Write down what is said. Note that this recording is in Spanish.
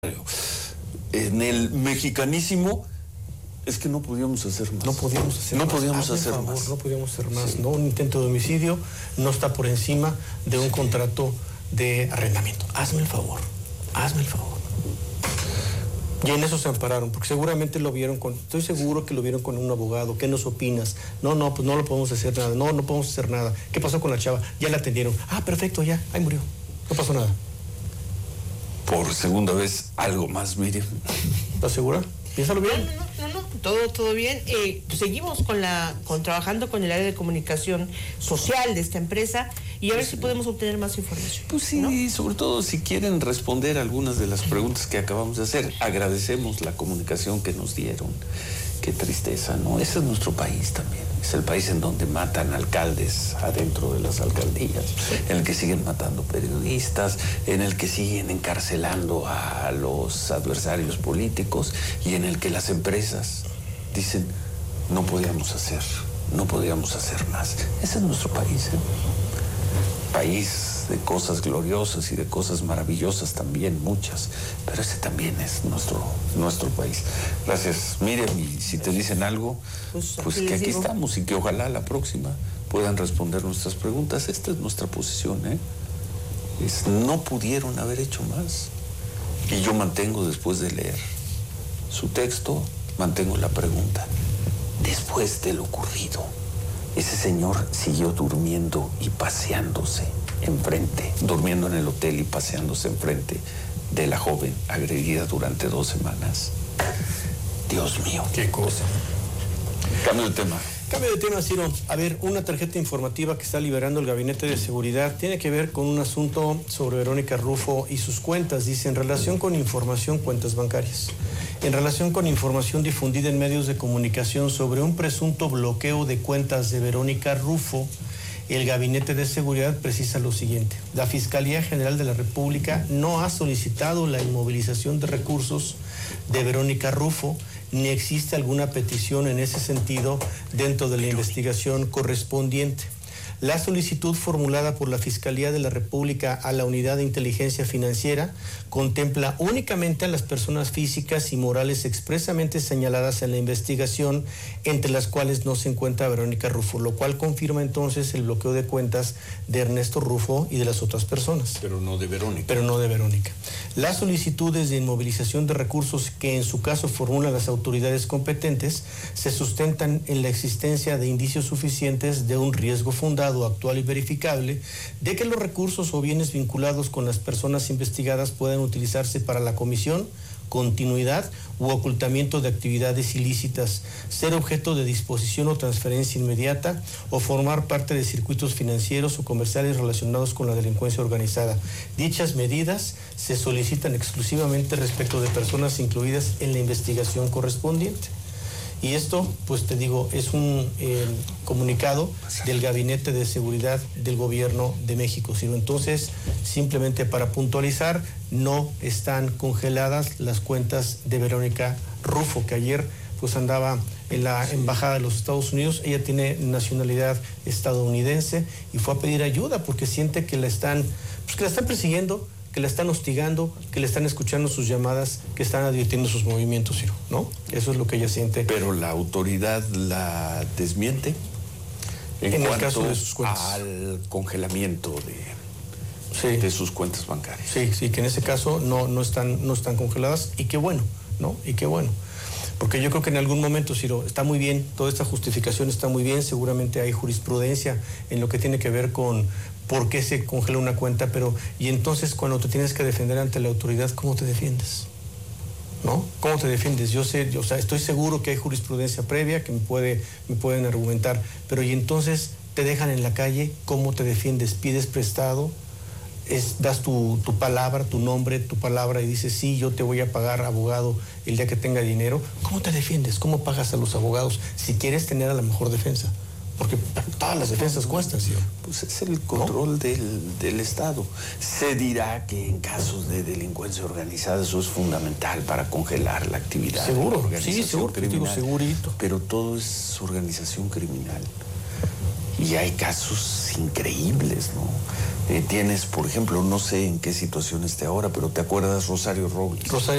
En el mexicanísimo es que no podíamos hacer más. No podíamos hacer más. No podíamos hacer más. Sí. No, un intento de homicidio no está por encima de un contrato de arrendamiento. Hazme el favor. Y en eso se ampararon, porque seguramente estoy seguro que lo vieron con un abogado. ¿Qué nos opinas? No, pues no lo podemos hacer nada. No podemos hacer nada. ¿Qué pasó con la chava? Ya la atendieron. Ah, perfecto, ya, ahí murió. No pasó nada. Por segunda vez, algo más, Miriam. ¿Estás segura? Piénsalo bien. No, todo bien. Pues seguimos trabajando con el área de comunicación social de esta empresa y a ver si podemos obtener más información. Pues sí, ¿no? Sobre todo si quieren responder algunas de las preguntas que acabamos de hacer. Agradecemos la comunicación que nos dieron. Qué tristeza, ¿no? Ese es nuestro país también. Es el país en donde matan alcaldes adentro de las alcaldías, en el que siguen matando periodistas, en el que siguen encarcelando a los adversarios políticos y en el que las empresas dicen no podíamos hacer más. Ese es nuestro país, ¿eh? País de cosas gloriosas y de cosas maravillosas también, muchas, pero ese también es nuestro país. Gracias, Miriam, y si te dicen algo, pues que aquí estamos y que ojalá la próxima puedan responder nuestras preguntas. Esta es nuestra posición, ¿eh? No pudieron haber hecho más. Y yo mantengo, después de leer su texto, mantengo la pregunta. Después de lo ocurrido, ese señor siguió durmiendo y paseándose enfrente, durmiendo en el hotel y paseándose enfrente de la joven agredida durante 2 semanas. Dios mío. Qué cosa. Cambio de tema. Cambio de tema, Ciro. A ver, una tarjeta informativa que está liberando el Gabinete de Seguridad tiene que ver con un asunto sobre Verónica Rufo y sus cuentas. Dice, en relación con información, cuentas bancarias. En relación con información difundida en medios de comunicación sobre un presunto bloqueo de cuentas de Verónica Rufo, el Gabinete de Seguridad precisa lo siguiente. La Fiscalía General de la República no ha solicitado la inmovilización de recursos de Verónica Rufo, ni existe alguna petición en ese sentido dentro de la investigación correspondiente. La solicitud formulada por la Fiscalía de la República a la Unidad de Inteligencia Financiera contempla únicamente a las personas físicas y morales expresamente señaladas en la investigación, entre las cuales no se encuentra Verónica Rufo, lo cual confirma entonces el bloqueo de cuentas de Ernesto Rufo y de las otras personas. Pero no de Verónica. Las solicitudes de inmovilización de recursos que en su caso formulan las autoridades competentes se sustentan en la existencia de indicios suficientes de un riesgo fundado, actual y verificable, de que los recursos o bienes vinculados con las personas investigadas puedan utilizarse para la comisión, continuidad u ocultamiento de actividades ilícitas, ser objeto de disposición o transferencia inmediata o formar parte de circuitos financieros o comerciales relacionados con la delincuencia organizada. Dichas medidas se solicitan exclusivamente respecto de personas incluidas en la investigación correspondiente. Y esto, pues te digo, es un comunicado del Gabinete de Seguridad del Gobierno de México. Sino entonces, simplemente para puntualizar, no están congeladas las cuentas de Verónica Rufo, que ayer pues andaba en la Embajada de los Estados Unidos. Ella tiene nacionalidad estadounidense y fue a pedir ayuda porque siente que la están persiguiendo, que la están hostigando, que le están escuchando sus llamadas, que están advirtiendo sus movimientos, Ciro, ¿no? Eso es lo que ella siente. Pero la autoridad la desmiente en el cuanto caso de sus cuentas, al congelamiento de sus cuentas bancarias. Sí, que en ese caso no están congeladas, y qué bueno, ¿no? Y qué bueno. Porque yo creo que en algún momento, Ciro, está muy bien, toda esta justificación está muy bien, seguramente hay jurisprudencia en lo que tiene que ver con por qué se congela una cuenta, pero y entonces cuando te tienes que defender ante la autoridad, ¿cómo te defiendes? ¿No? ¿Cómo te defiendes? Estoy seguro que hay jurisprudencia previa que me pueden argumentar, pero y entonces te dejan en la calle, ¿cómo te defiendes? ¿Pides prestado? Das tu palabra, tu nombre, tu palabra y dices, sí, yo te voy a pagar abogado el día que tenga dinero. ¿Cómo te defiendes? ¿Cómo pagas a los abogados si quieres tener a la mejor defensa? Porque todas las defensas cuestan, ¿sí? Pues es el control, ¿no?, del Estado. Se dirá que en casos de delincuencia organizada eso es fundamental para congelar la actividad. Seguro, de sí, seguro, criminal, digo, segurito. Pero todo es organización criminal. Y hay casos increíbles, ¿no? Tienes, por ejemplo, no sé en qué situación esté ahora, pero ¿te acuerdas Rosario Robles?